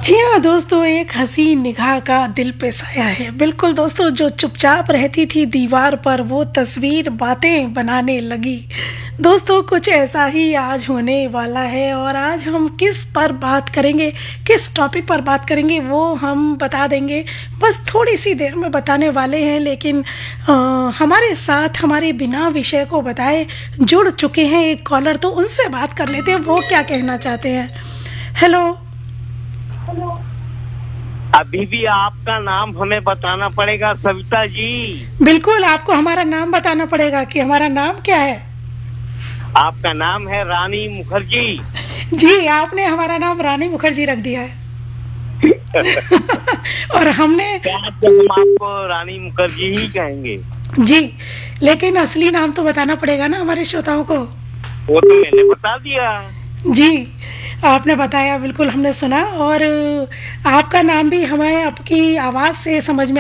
जी हाँ दोस्तों, एक हसी निगाह का दिल पे साया है। बिल्कुल दोस्तों, जो चुपचाप रहती थी दीवार पर वो तस्वीर बातें बनाने लगी। दोस्तों, कुछ ऐसा ही आज होने वाला है और आज हम किस पर बात करेंगे, किस टॉपिक पर बात करेंगे वो हम बता देंगे। बस थोड़ी सी देर में बताने वाले हैं, लेकिन हमारे साथ हमारे बिना विषय को बताए जुड़ चुके हैं एक कॉलर, तो उनसे बात कर लेते हैं वो क्या कहना चाहते हैं। हेलो। अभी भी आपका नाम हमें बताना पड़ेगा सविता जी। बिल्कुल, आपको हमारा नाम बताना पड़ेगा कि हमारा नाम क्या है। आपका नाम है रानी मुखर्जी। जी, आपने हमारा नाम रानी मुखर्जी रख दिया है। और हमने हम आपको रानी मुखर्जी ही कहेंगे। जी, लेकिन असली नाम तो बताना पड़ेगा ना हमारे श्रोताओं को। वो तो मैंने बता दिया। जी, आपने बताया, बिल्कुल हमने सुना, और आपका नाम भी हमें आपकी आवाज़ से समझ में